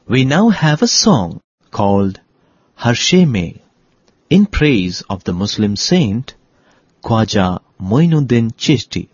We now have a song called Harshe Mein in praise of the Muslim saint Khwaja Moinuddin Chishti.